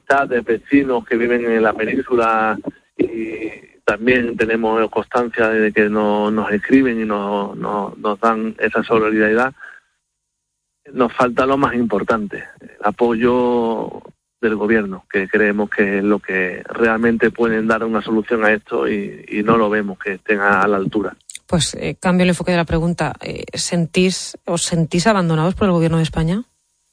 amistades, vecinos que viven en la península, y también tenemos constancia de que nos escriben y nos dan esa solidaridad. Nos falta lo más importante, el apoyo del gobierno, que creemos que es lo que realmente pueden dar una solución a esto, y no lo vemos que estén a la altura. Pues cambio el enfoque de la pregunta. ¿Os sentís abandonados por el gobierno de España?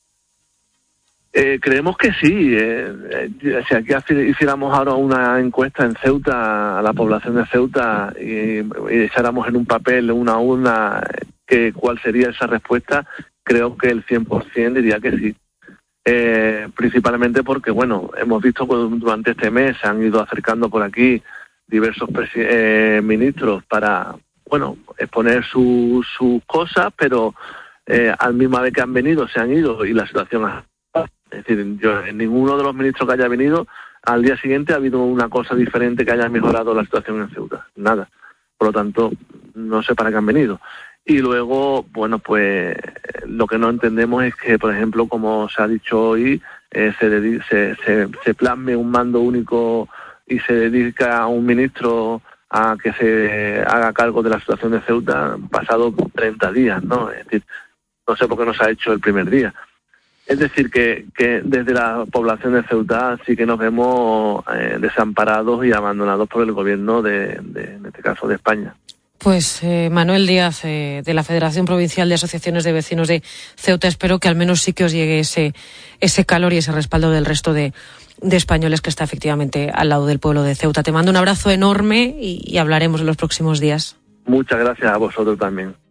Creemos que sí. Si aquí hiciéramos ahora una encuesta en Ceuta, a la población de Ceuta, y echáramos en un papel, una urna, cuál sería esa respuesta, creo que el 100% diría que sí. Principalmente porque, bueno, hemos visto que durante este mes se han ido acercando por aquí diversos ministros para, bueno, exponer sus cosas, pero al misma vez que han venido, se han ido, y la situación ha... Es decir, en ninguno de los ministros que haya venido, al día siguiente ha habido una cosa diferente que haya mejorado la situación en Ceuta. Nada. Por lo tanto, no sé para qué han venido. Y luego, bueno, pues lo que no entendemos es que, por ejemplo, como se ha dicho hoy, se plasme un mando único y se dedica a un ministro a que se haga cargo de la situación de Ceuta pasado 30 días, ¿no? Es decir, no sé por qué no se ha hecho el primer día. Es decir, que desde la población de Ceuta sí que nos vemos desamparados y abandonados por el gobierno en este caso, de España. Pues Manuel Díaz, de la Federación Provincial de Asociaciones de Vecinos de Ceuta, espero que al menos sí que os llegue ese calor y ese respaldo del resto de españoles que está efectivamente al lado del pueblo de Ceuta. Te mando un abrazo enorme y hablaremos en los próximos días. Muchas gracias a vosotros también.